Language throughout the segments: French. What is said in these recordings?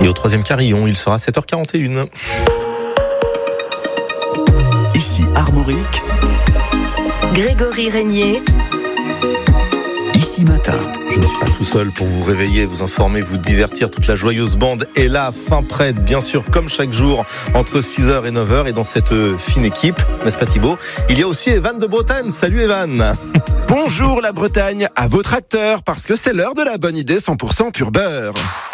au 3e carillon, il sera 7h41. Ici Armorique, Grégory Régnier. Ici Matin. Je ne suis pas tout seul pour vous réveiller, vous informer, vous divertir. Toute la joyeuse bande est là, fin prête, bien sûr, comme chaque jour, entre 6h et 9h. Et dans cette fine équipe, n'est-ce pas Thibaut, il y a aussi Evan de Bretagne. Salut Evan. Bonjour la Bretagne, à votre acteur, parce que c'est l'heure de la bonne idée 100% pur beurre.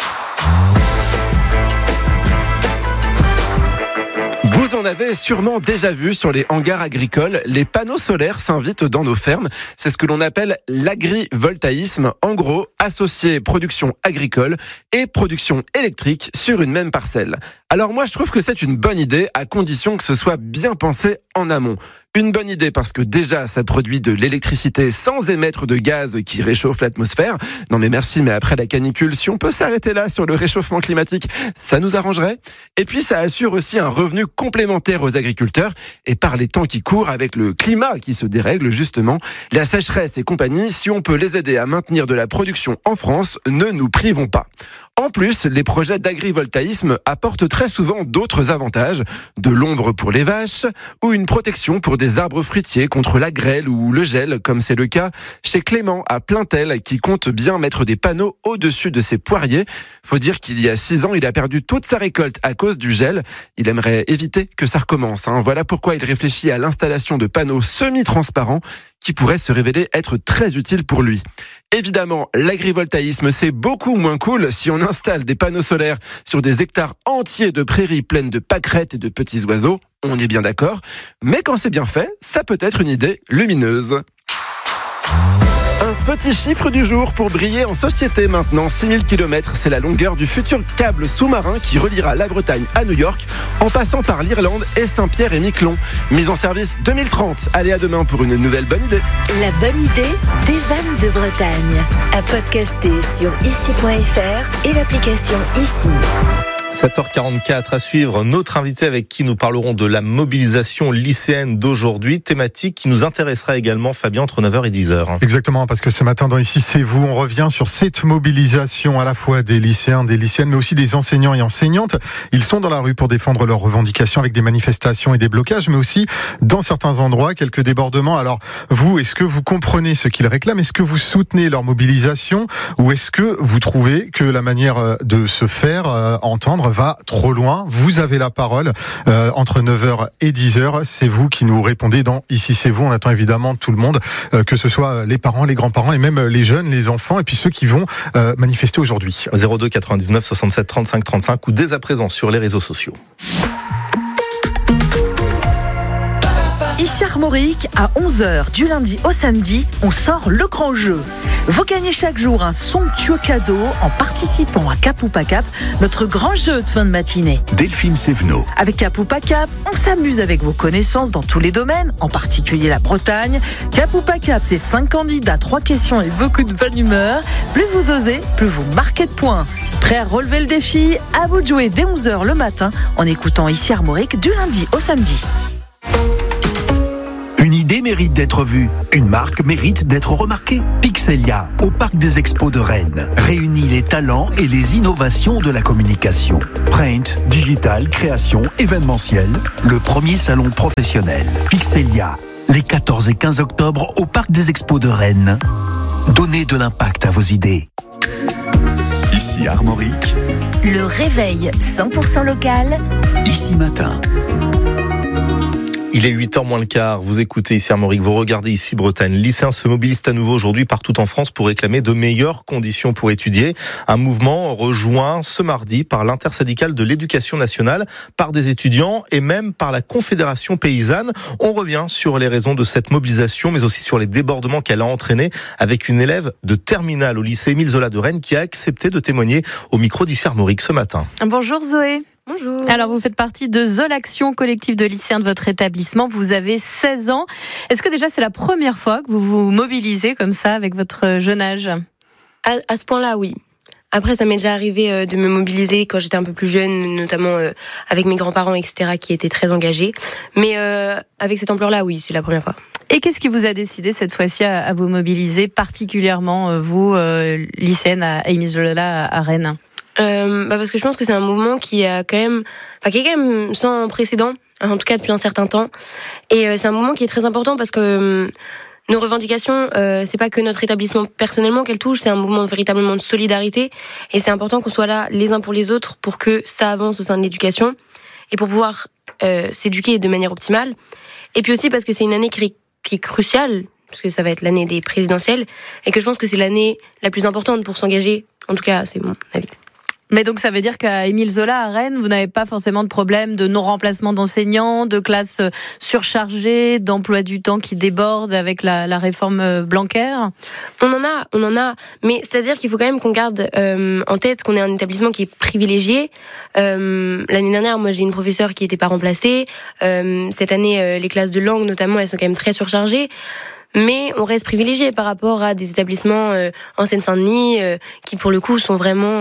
Vous en avez sûrement déjà vu sur les hangars agricoles, les panneaux solaires s'invitent dans nos fermes. C'est ce que l'on appelle l'agrivoltaïsme. En gros, associer production agricole et production électrique sur une même parcelle. Alors moi, je trouve que c'est une bonne idée à condition que ce soit bien pensé en amont. Une bonne idée parce que déjà, ça produit de l'électricité sans émettre de gaz qui réchauffe l'atmosphère. Non mais merci, mais après la canicule, si on peut s'arrêter là sur le réchauffement climatique, ça nous arrangerait. Et puis ça assure aussi un revenu complémentaire aux agriculteurs. Et par les temps qui courent, avec le climat qui se dérègle justement, la sécheresse et compagnie, si on peut les aider à maintenir de la production en France, ne nous privons pas. En plus, les projets d'agrivoltaïsme apportent très souvent d'autres avantages, de l'ombre pour les vaches ou une protection pour des arbres fruitiers contre la grêle ou le gel, comme c'est le cas chez Clément à Plaintel, qui compte bien mettre des panneaux au-dessus de ses poiriers. Faut dire qu'il y a 6 ans, il a perdu toute sa récolte à cause du gel. Il aimerait éviter que ça recommence. Voilà pourquoi il réfléchit à l'installation de panneaux semi-transparents qui pourraient se révéler être très utiles pour lui. Évidemment, l'agrivoltaïsme, c'est beaucoup moins cool si on installe des panneaux solaires sur des hectares entiers de prairies pleines de pâquerettes et de petits oiseaux. On est bien d'accord. Mais quand c'est bien fait, ça peut être une idée lumineuse. Un petit chiffre du jour pour briller en société maintenant. 6000 km, c'est la longueur du futur câble sous-marin qui reliera la Bretagne à New York en passant par l'Irlande et Saint-Pierre-et-Miquelon. Mise en service 2030. Allez, à demain pour une nouvelle bonne idée. La bonne idée d'Evan de Bretagne. À podcaster sur ici.fr et l'application Ici. 7h44 à suivre, notre invité avec qui nous parlerons de la mobilisation lycéenne d'aujourd'hui, thématique qui nous intéressera également, Fabien, entre 9h et 10h. Exactement, parce que ce matin dans Ici c'est vous, on revient sur cette mobilisation à la fois des lycéens, des lycéennes, mais aussi des enseignants et enseignantes. Ils sont dans la rue pour défendre leurs revendications avec des manifestations et des blocages, mais aussi dans certains endroits, quelques débordements. Alors vous, est-ce que vous comprenez ce qu'ils réclament? Est-ce que vous soutenez leur mobilisation? Ou est-ce que vous trouvez que la manière de se faire entendre va trop loin? Vous avez la parole entre 9h et 10h. C'est vous qui nous répondez dans Ici c'est vous. On attend évidemment tout le monde, que ce soit les parents, les grands-parents et même les jeunes, les enfants et puis ceux qui vont manifester aujourd'hui. 02 99 67 35 35 ou dès à présent sur les réseaux sociaux. Ici Armorique, à 11h du lundi au samedi, on sort le grand jeu. Vous gagnez chaque jour un somptueux cadeau en participant à Cap ou pas Cap, notre grand jeu de fin de matinée. Delphine Sévenot. Avec Cap ou pas Cap, on s'amuse avec vos connaissances dans tous les domaines, en particulier la Bretagne. Cap ou pas Cap, c'est 5 candidats, 3 questions et beaucoup de bonne humeur. Plus vous osez, plus vous marquez de points. Prêt à relever le défi? À vous de jouer dès 11h le matin en écoutant Ici Armorique du lundi au samedi. Une idée mérite d'être vue, une marque mérite d'être remarquée. Pixelia, au Parc des Expos de Rennes, réunit les talents et les innovations de la communication. Print, digital, création, événementiel, le premier salon professionnel. Pixelia, les 14 et 15 octobre au Parc des Expos de Rennes. Donnez de l'impact à vos idées. Ici Armorique. Le réveil 100% local. Ici Matin. Il est 8h moins le quart, vous écoutez Ici Armorique, vous regardez Ici Bretagne. Les lycéens se mobilisent à nouveau aujourd'hui partout en France pour réclamer de meilleures conditions pour étudier. Un mouvement rejoint ce mardi par l'intersyndicale de l'éducation nationale, par des étudiants et même par la Confédération paysanne. On revient sur les raisons de cette mobilisation, mais aussi sur les débordements qu'elle a entraînés avec une élève de terminale au lycée Émile Zola de Rennes qui a accepté de témoigner au micro d'Ici Armorique ce matin. Bonjour Zoé. Bonjour. Alors vous faites partie de Zolaction, collectif de lycéens de votre établissement. Vous avez 16 ans. Est-ce que déjà c'est la première fois que vous vous mobilisez comme ça avec votre jeune âge? À ce point-là, oui. Après, ça m'est déjà arrivé de me mobiliser quand j'étais un peu plus jeune, notamment avec mes grands-parents, etc., qui étaient très engagés. Mais avec cette ampleur-là, oui, c'est la première fois. Et qu'est-ce qui vous a décidé cette fois-ci à vous mobiliser, particulièrement vous, lycéenne à Émile Zola à Rennes? Parce que je pense que c'est un mouvement qui est quand même sans précédent, en tout cas depuis un certain temps. Et c'est un mouvement qui est très important parce que nos revendications, c'est pas que notre établissement personnellement qu'elles touchent, c'est un mouvement véritablement de solidarité. Et c'est important qu'on soit là les uns pour les autres pour que ça avance au sein de l'éducation et pour pouvoir s'éduquer de manière optimale. Et puis aussi parce que c'est une année qui est cruciale, parce que ça va être l'année des présidentielles, et que je pense que c'est l'année la plus importante pour s'engager. En tout cas, c'est mon avis. Mais donc ça veut dire qu'à Émile Zola, à Rennes, vous n'avez pas forcément de problème de non-remplacement d'enseignants, de classes surchargées, d'emploi du temps qui déborde avec la réforme Blanquer? On en a, mais c'est-à-dire qu'il faut quand même qu'on garde en tête qu'on est un établissement qui est privilégié. L'année dernière, moi j'ai une professeure qui n'était pas remplacée. Cette année, les classes de langue notamment, elles sont quand même très surchargées. Mais on reste privilégié par rapport à des établissements en Seine-Saint-Denis qui, pour le coup, sont vraiment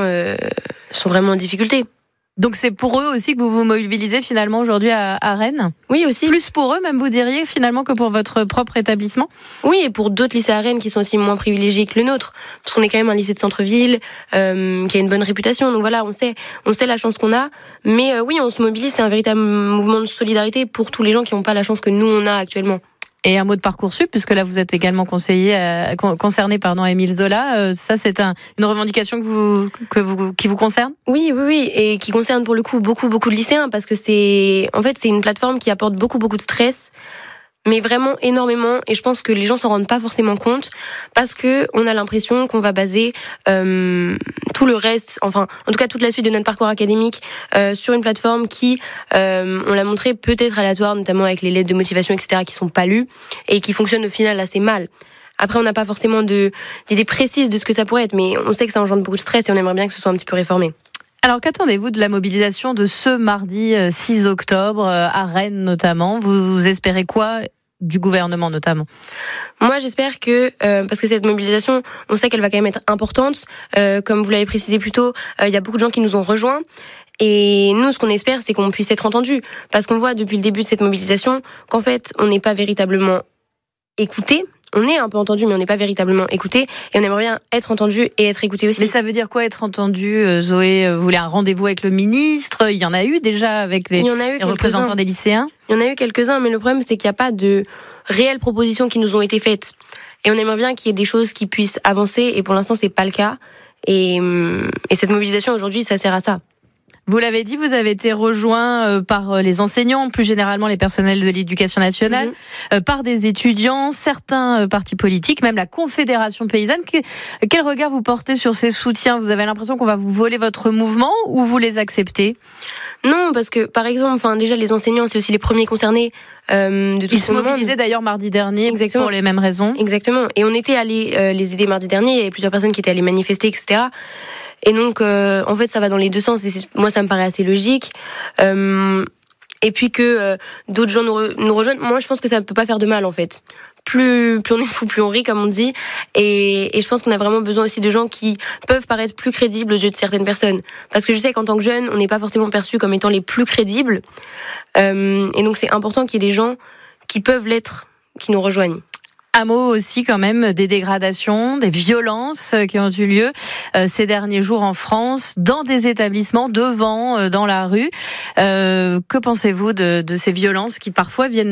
en difficulté. Donc c'est pour eux aussi que vous vous mobilisez finalement aujourd'hui à Rennes? Oui, aussi. Plus pour eux, même vous diriez, finalement, que pour votre propre établissement? Oui, et pour d'autres lycées à Rennes qui sont aussi moins privilégiés que le nôtre. Parce qu'on est quand même un lycée de centre-ville, qui a une bonne réputation. Donc voilà, on sait la chance qu'on a. Mais oui, on se mobilise, c'est un véritable mouvement de solidarité pour tous les gens qui n'ont pas la chance que nous, on a actuellement. Et un mot de Parcoursup, puisque là vous êtes également concerné à Émile Zola. Ça, c'est une revendication qui vous concerne? Oui, et qui concerne pour le coup beaucoup de lycéens, parce que c'est une plateforme qui apporte beaucoup de stress, mais vraiment énormément. Et je pense que les gens s'en rendent pas forcément compte, parce que on a l'impression qu'on va baser tout le reste, en tout cas toute la suite de notre parcours académique sur une plateforme qui, on l'a montré, peut être aléatoire, notamment avec les lettres de motivation, etc., qui sont pas lues et qui fonctionnent au final assez mal. Après, on n'a pas forcément d'idée précise de ce que ça pourrait être, mais on sait que ça engendre beaucoup de stress et on aimerait bien que ce soit un petit peu réformé. Alors, qu'attendez-vous de la mobilisation de ce mardi 6 octobre à Rennes notamment? Vous espérez quoi du gouvernement notamment? Moi, j'espère que, parce que cette mobilisation, on sait qu'elle va quand même être importante. Comme vous l'avez précisé plus tôt, il y a beaucoup de gens qui nous ont rejoints. Et nous, ce qu'on espère, c'est qu'on puisse être entendus. Parce qu'on voit depuis le début de cette mobilisation qu'en fait, on n'est pas véritablement écouté. On est un peu entendu, mais on n'est pas véritablement écouté. Et on aimerait bien être entendu et être écouté aussi. Mais ça veut dire quoi, être entendu? Zoé, vous voulez un rendez-vous avec le ministre? Il y en a eu déjà avec les représentants des lycéens? Il y en a eu quelques-uns, mais le problème, c'est qu'il n'y a pas de réelles propositions qui nous ont été faites. Et on aimerait bien qu'il y ait des choses qui puissent avancer. Et pour l'instant, c'est pas le cas. Et cette mobilisation aujourd'hui, ça sert à ça. Vous l'avez dit, vous avez été rejoint par les enseignants, plus généralement les personnels de l'éducation nationale, par des étudiants, certains partis politiques, même la Confédération paysanne. Quel regard vous portez sur ces soutiens? Vous avez l'impression qu'on va vous voler votre mouvement ou vous les acceptez? Non, parce que par exemple, déjà les enseignants, c'est aussi les premiers concernés de tout ce mouvement. Ils se mobilisaient d'ailleurs mardi dernier. Exactement. Pour les mêmes raisons. Exactement. Et on était allés les aider mardi dernier. Il y avait plusieurs personnes qui étaient allées manifester, etc. Et donc, en fait, ça va dans les deux sens. Et moi, ça me paraît assez logique. Et puis que d'autres gens nous rejoignent. Moi, je pense que ça ne peut pas faire de mal, en fait. Plus on est fou, plus on rit, comme on dit. Et je pense qu'on a vraiment besoin aussi de gens qui peuvent paraître plus crédibles aux yeux de certaines personnes. Parce que je sais qu'en tant que jeune, on n'est pas forcément perçus comme étant les plus crédibles. Et donc, c'est important qu'il y ait des gens qui peuvent l'être, qui nous rejoignent. Un mot aussi quand même des dégradations, des violences qui ont eu lieu ces derniers jours en France, dans des établissements, devant, dans la rue. Que pensez-vous de ces violences qui parfois viennent